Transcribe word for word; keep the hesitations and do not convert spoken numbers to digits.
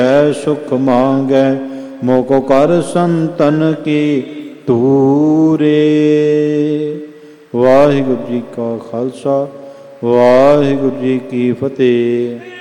ਐ ਸੁਖ ਮੰਗੈ ਮੋਕੋ ਕਰ ਸੰਤਨ ਕੀ ਧੂਰੇ। ਵਾਹਿਗੁਰੂ ਜੀ ਕਾ ਖਾਲਸਾ ਵਾਹਿਗੁਰੂ ਜੀ ਕੀ ਫਤਿਹ।